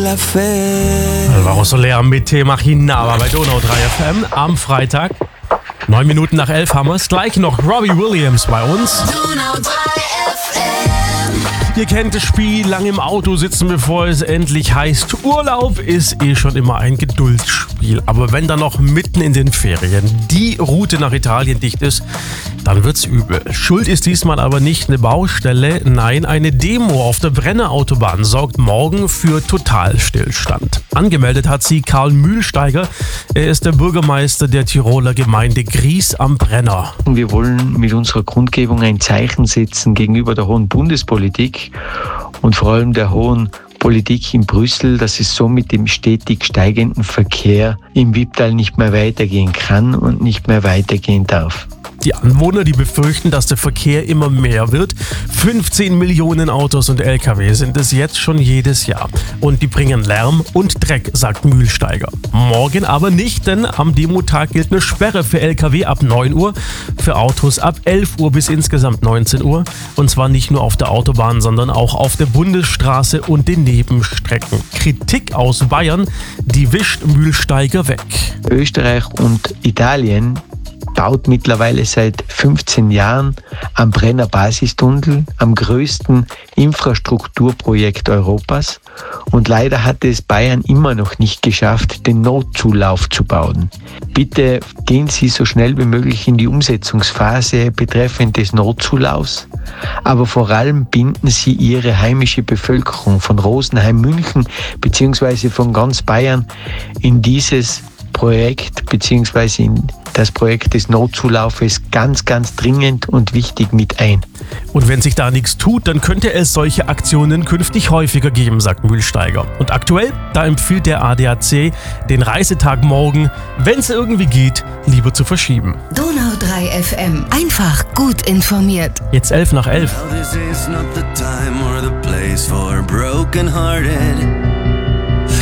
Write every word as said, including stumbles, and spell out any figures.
la fe. Alvaro Soler mit Te Machinaba bei Donau drei F M am Freitag. Neun Minuten nach elf haben wir es. Gleich noch Robbie Williams bei uns. Donau drei F M. Ihr kennt das Spiel, lang im Auto sitzen, bevor es endlich heißt Urlaub, ist eh schon immer ein Geduldsspiel. Aber wenn dann noch mitten in den Ferien die Route nach Italien dicht ist, dann wird's übel. Schuld ist diesmal aber nicht eine Baustelle, nein, eine Demo auf der Brennerautobahn sorgt morgen für Totalstillstand. Angemeldet hat sie Karl Mühlsteiger. Er ist der Bürgermeister der Tiroler Gemeinde Gries am Brenner. Wir wollen mit unserer Kundgebung ein Zeichen setzen gegenüber der hohen Bundespolitik und vor allem der hohen Politik in Brüssel, dass es so mit dem stetig steigenden Verkehr im Wipptal nicht mehr weitergehen kann und nicht mehr weitergehen darf. Die Anwohner, die befürchten, dass der Verkehr immer mehr wird. fünfzehn Millionen Autos und L K W sind es jetzt schon jedes Jahr. Und die bringen Lärm und Dreck, sagt Mühlsteiger. Morgen aber nicht, denn am Demotag gilt eine Sperre für L K W ab neun Uhr, für Autos ab elf Uhr bis insgesamt neunzehn Uhr. Und zwar nicht nur auf der Autobahn, sondern auch auf der Bundesstraße und den Nebenstrecken. Kritik aus Bayern, die wischt Mühlsteiger weg. Österreich und Italien baut mittlerweile seit fünfzehn Jahren am Brenner Basistunnel, am größten Infrastrukturprojekt Europas. Und leider hat es Bayern immer noch nicht geschafft, den Notzulauf zu bauen. Bitte gehen Sie so schnell wie möglich in die Umsetzungsphase betreffend des Notzulaufs, aber vor allem binden Sie Ihre heimische Bevölkerung von Rosenheim, München bzw. von ganz Bayern in dieses Projekt bzw. in das Projekt des Notzulaufes ganz, ganz dringend und wichtig mit ein. Und wenn sich da nichts tut, dann könnte es solche Aktionen künftig häufiger geben, sagt Mühlsteiger. Und aktuell, da empfiehlt der A D A C, den Reisetag morgen, wenn es irgendwie geht, lieber zu verschieben. Donau drei F M. Einfach gut informiert. Jetzt elf nach elf. Well, this is not the time or the place for broken-hearted.